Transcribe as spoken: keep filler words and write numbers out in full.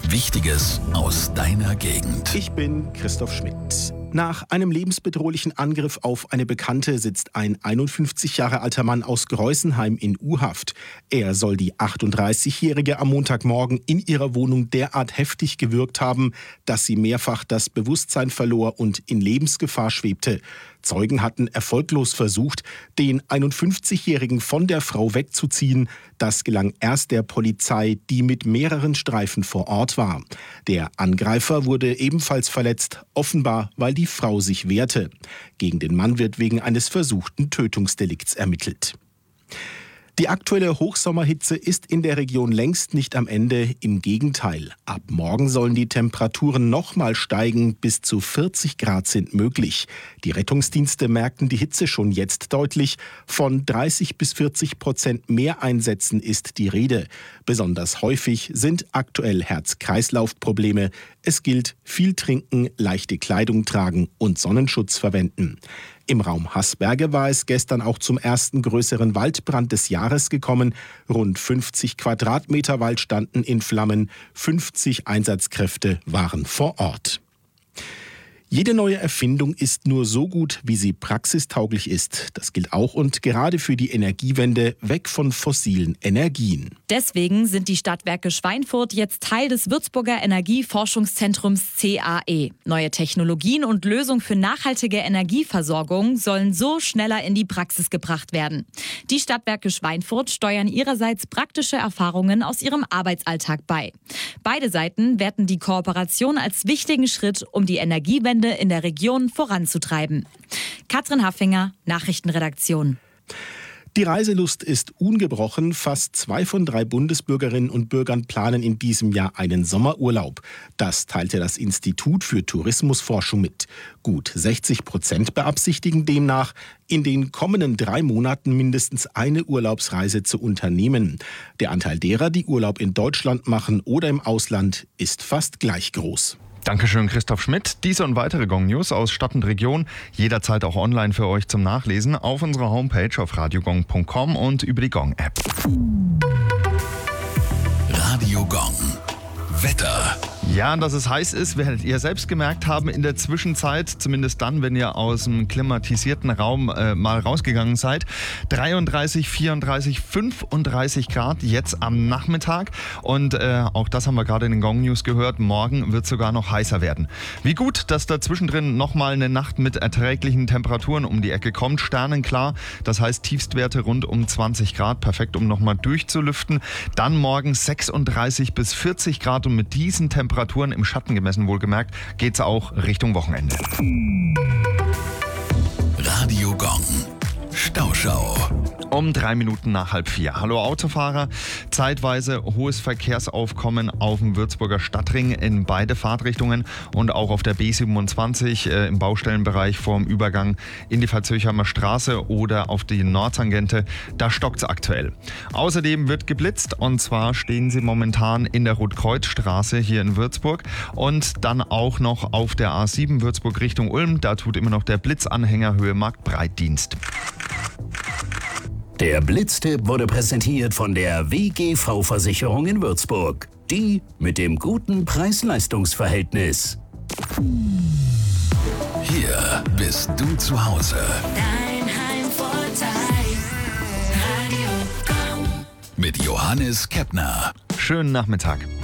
Wichtiges aus deiner Gegend. Ich bin Christoph Schmidt. Nach einem lebensbedrohlichen Angriff auf eine Bekannte sitzt ein einundfünfzig Jahre alter Mann aus Greusenheim in U-Haft. Er soll die achtunddreißigjährige am Montagmorgen in ihrer Wohnung derart heftig gewürgt haben, dass sie mehrfach das Bewusstsein verlor und in Lebensgefahr schwebte. Zeugen hatten erfolglos versucht, den einundfünfzigjährigen von der Frau wegzuziehen. Das gelang erst der Polizei, die mit mehreren Streifen vor Ort war. Der Angreifer wurde ebenfalls verletzt, offenbar weil die Frau sich wehrte. Gegen den Mann wird wegen eines versuchten Tötungsdelikts ermittelt. Die aktuelle Hochsommerhitze ist in der Region längst nicht am Ende. Im Gegenteil, ab morgen sollen die Temperaturen noch mal steigen. Bis zu vierzig Grad sind möglich. Die Rettungsdienste merken die Hitze schon jetzt deutlich. Von dreißig bis vierzig Prozent mehr Einsätzen ist die Rede. Besonders häufig sind aktuell Herz-Kreislauf-Probleme. Es gilt, viel trinken, leichte Kleidung tragen und Sonnenschutz verwenden. Im Raum Haßberge war es gestern auch zum ersten größeren Waldbrand des Jahres gekommen. Rund fünfzig Quadratmeter Wald standen in Flammen. fünfzig Einsatzkräfte waren vor Ort. Jede neue Erfindung ist nur so gut, wie sie praxistauglich ist. Das gilt auch und gerade für die Energiewende weg von fossilen Energien. Deswegen sind die Stadtwerke Schweinfurt jetzt Teil des Würzburger Energieforschungszentrums C A E. Neue Technologien und Lösungen für nachhaltige Energieversorgung sollen so schneller in die Praxis gebracht werden. Die Stadtwerke Schweinfurt steuern ihrerseits praktische Erfahrungen aus ihrem Arbeitsalltag bei. Beide Seiten werten die Kooperation als wichtigen Schritt, um die Energiewende in der Region voranzutreiben. Katrin Haffinger, Nachrichtenredaktion. Die Reiselust ist ungebrochen. Fast zwei von drei Bundesbürgerinnen und Bürgern planen in diesem Jahr einen Sommerurlaub. Das teilte das Institut für Tourismusforschung mit. Gut sechzig Prozent beabsichtigen demnach, in den kommenden drei Monaten mindestens eine Urlaubsreise zu unternehmen. Der Anteil derer, die Urlaub in Deutschland machen oder im Ausland, ist fast gleich groß. Dankeschön, Christoph Schmidt. Diese und weitere Gong News aus Stadt und Region jederzeit auch online für euch zum Nachlesen auf unserer Homepage auf radiogong punkt com und über die Gong App. Radio Gong. Wetter. Ja, dass es heiß ist, werdet ihr selbst gemerkt haben in der Zwischenzeit, zumindest dann, wenn ihr aus dem klimatisierten Raum äh, mal rausgegangen seid. dreiunddreißig, vierunddreißig, fünfunddreißig Grad jetzt am Nachmittag und äh, auch das haben wir gerade in den Gong News gehört, morgen wird es sogar noch heißer werden. Wie gut, dass da zwischendrin nochmal eine Nacht mit erträglichen Temperaturen um die Ecke kommt, sternenklar, das heißt Tiefstwerte rund um zwanzig Grad, perfekt um nochmal durchzulüften. Dann morgen sechsunddreißig bis vierzig Grad und mit diesen Temperaturen Temperaturen im Schatten gemessen, wohlgemerkt, geht es auch Richtung Wochenende. Radio Gong. Stauschau. Um drei Minuten nach halb vier. Hallo Autofahrer. Zeitweise hohes Verkehrsaufkommen auf dem Würzburger Stadtring in beide Fahrtrichtungen und auch auf der B siebenundzwanzig äh, im Baustellenbereich vorm Übergang in die Veitshöchheimer Straße oder auf die Nordtangente. Da stockt es aktuell. Außerdem wird geblitzt und zwar stehen sie momentan in der Rotkreuzstraße hier in Würzburg und dann auch noch auf der A sieben Würzburg Richtung Ulm. Da tut immer noch der Blitzanhänger Höhe Marktbreitdienst. Der Blitztipp wurde präsentiert von der W G V-Versicherung in Würzburg. Die mit dem guten Preis-Leistungs-Verhältnis. Hier bist du zu Hause. Dein Heimvorteil. Radio Gong. Mit Johannes Keppner. Schönen Nachmittag.